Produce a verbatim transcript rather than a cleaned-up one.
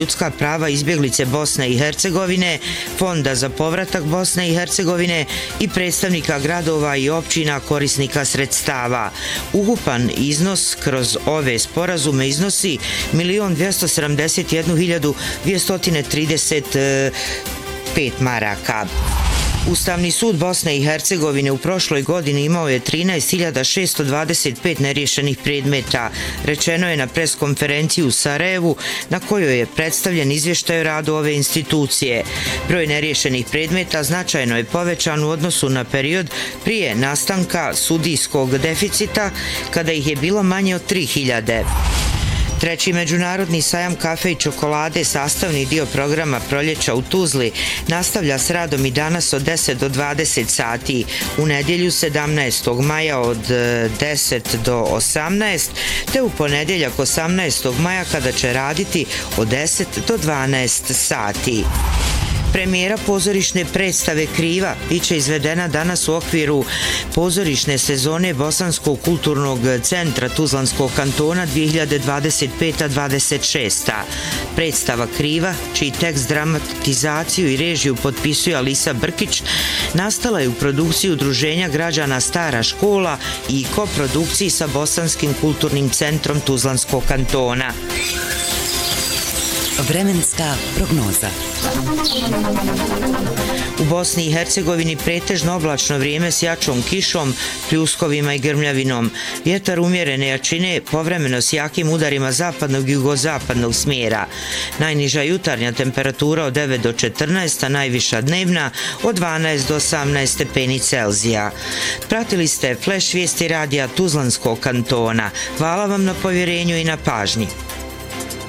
ljudska prava izbjeglice Bosne i Hercegovine, Fonda za povratak Bosne i Hercegovine i predstavnika gradova i općina korisnika sredstava. Ukupan iznos kroz ove sporazume iznosi milion dvjesto sedamdeset jednu hiljadu dvjesto trideset pet maraka. Ustavni sud Bosne i Hercegovine u prošloj godini imao je trinaest hiljada šesto dvadeset pet neriješenih predmeta, rečeno je na preskonferenciji u Sarajevu na kojoj je predstavljen izvještaj o radu ove institucije. Broj neriješenih predmeta značajno je povećan u odnosu na period prije nastanka sudijskog deficita kada ih je bilo manje od tri hiljade. Treći međunarodni sajam kafe i čokolade, sastavni dio programa Proljeća u Tuzli, nastavlja s radom i danas od deset do dvadeset sati, u nedjelju sedamnaestog maja od deset do osamnaest, te u ponedjeljak osamnaestog maja kada će raditi od deset do dvanaest sati. Premijera pozorišne predstave Kriva biće izvedena danas u okviru pozorišne sezone Bosanskog kulturnog centra Tuzlanskog kantona dvije hiljade dvadeset peta dvadeset šesta. Predstava Kriva, čiji tekst, dramatizaciju i režiju potpisuje Alisa Brkić, nastala je u produkciji Udruženja građana Stara škola i koprodukciji sa Bosanskim kulturnim centrom Tuzlanskog kantona. Vremenska prognoza. U Bosni i Hercegovini pretežno oblačno vrijeme s jačom kišom, pljuskovima i grmljavinom. Vjetar umjerene jačine, povremeno s jakim udarima zapadnog i jugozapadnog smjera. Najniža jutarnja temperatura od devet do četrnaest, a najviša dnevna od dvanaest do osamnaest stepeni Celzija. Pratili ste Flash vijesti radija Tuzlanskog kantona. Hvala vam na povjerenju i na pažnji.